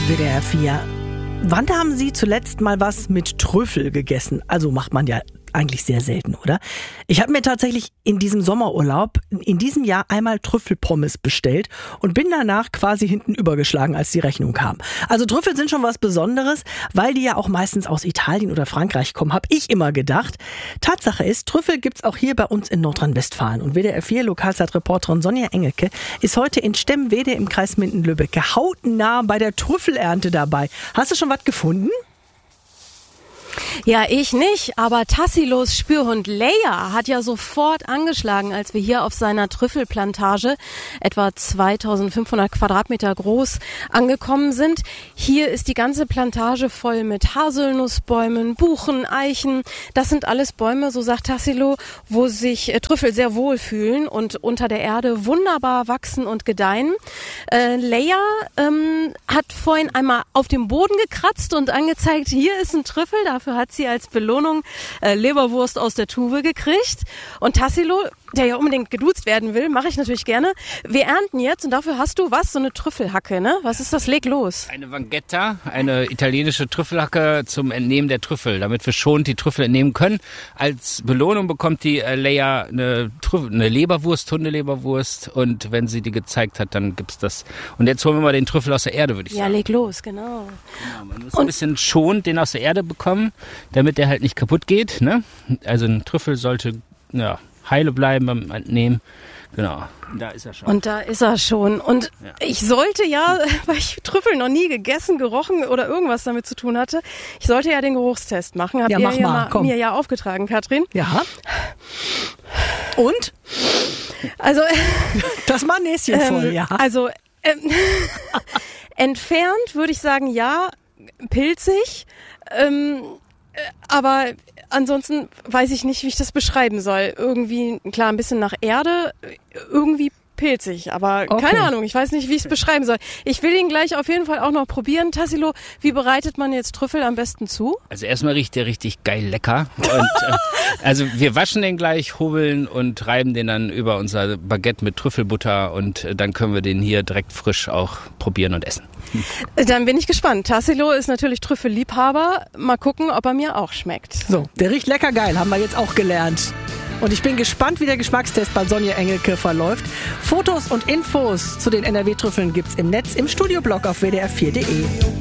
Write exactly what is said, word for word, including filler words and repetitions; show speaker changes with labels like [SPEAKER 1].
[SPEAKER 1] W D R vier. Wann haben Sie zuletzt mal was mit Trüffel gegessen? Also macht man ja eigentlich sehr selten, oder? Ich habe mir tatsächlich in diesem Sommerurlaub in diesem Jahr einmal Trüffelpommes bestellt und bin danach quasi hinten übergeschlagen, als die Rechnung kam. Also Trüffel sind schon was Besonderes, weil die ja auch meistens aus Italien oder Frankreich kommen, habe ich immer gedacht. Tatsache ist, Trüffel gibt's auch hier bei uns in Nordrhein-Westfalen. Und W D R vier Lokalzeitreporterin Sonja Engelke ist heute in Stemwede im Kreis Minden-Lübbecke hautnah bei der Trüffelernte dabei. Hast du schon was gefunden?
[SPEAKER 2] Ja, ich nicht, aber Tassilos Spürhund Leia hat ja sofort angeschlagen, als wir hier auf seiner Trüffelplantage, etwa zweitausendfünfhundert Quadratmeter groß, angekommen sind. Hier ist die ganze Plantage voll mit Haselnussbäumen, Buchen, Eichen. Das sind alles Bäume, so sagt Tassilo, wo sich äh, Trüffel sehr wohl fühlen und unter der Erde wunderbar wachsen und gedeihen. Äh, Leia ähm, hat vorhin einmal auf dem Boden gekratzt und angezeigt, hier ist ein Trüffel, dafür hat sie als Belohnung äh, Leberwurst aus der Tube gekriegt. Und Tassilo, der ja unbedingt geduzt werden will, mache ich natürlich gerne. Wir ernten jetzt und dafür hast du was? So eine Trüffelhacke, ne? Was ist das? Leg los.
[SPEAKER 3] Eine Vanghetta, eine italienische Trüffelhacke zum Entnehmen der Trüffel, damit wir schonend die Trüffel entnehmen können. Als Belohnung bekommt die äh, Leia eine, Trüffel, eine Leberwurst, Hundeleberwurst, und wenn sie die gezeigt hat, dann gibt's das. Und jetzt holen wir mal den Trüffel aus der Erde, würde ich
[SPEAKER 2] ja,
[SPEAKER 3] sagen.
[SPEAKER 2] Ja, leg los, genau.
[SPEAKER 3] Genau, man muss und ein bisschen schonend den aus der Erde bekommen, damit der halt nicht kaputt geht, ne? Also ein Trüffel sollte, ja, heile bleiben beim Entnehmen. Genau, da ist er schon.
[SPEAKER 2] Und da ist er schon. Und ja. Ich sollte ja, weil ich Trüffel noch nie gegessen, gerochen oder irgendwas damit zu tun hatte, ich sollte ja den Geruchstest machen. Habt
[SPEAKER 1] ja,
[SPEAKER 2] ihr
[SPEAKER 1] mach
[SPEAKER 2] ja
[SPEAKER 1] mal,
[SPEAKER 2] mal mir ja aufgetragen, Katrin.
[SPEAKER 1] Ja. Und?
[SPEAKER 2] Also
[SPEAKER 1] das war Näschen voll,
[SPEAKER 2] ähm,
[SPEAKER 1] ja.
[SPEAKER 2] Also ähm, entfernt würde ich sagen, ja, pilzig. Ähm, aber ansonsten weiß ich nicht, wie ich das beschreiben soll. Irgendwie, klar, ein bisschen nach Erde, irgendwie pilzig, aber okay. Keine Ahnung, ich weiß nicht, wie ich es beschreiben soll. Ich will ihn gleich auf jeden Fall auch noch probieren. Tassilo, wie bereitet man jetzt Trüffel am besten zu?
[SPEAKER 3] Also erstmal riecht der richtig geil lecker. Und, äh, also wir waschen den gleich, hobeln und reiben den dann über unser Baguette mit Trüffelbutter und äh, dann können wir den hier direkt frisch auch probieren und essen.
[SPEAKER 2] Hm. Dann bin ich gespannt. Tassilo ist natürlich Trüffelliebhaber. Mal gucken, ob er mir auch schmeckt.
[SPEAKER 1] So, der riecht lecker geil, haben wir jetzt auch gelernt. Und ich bin gespannt, wie der Geschmackstest bei Sonja Engelke verläuft. Fotos und Infos zu den N R W-Trüffeln gibt's im Netz im Studioblog auf w d r vier punkt d e.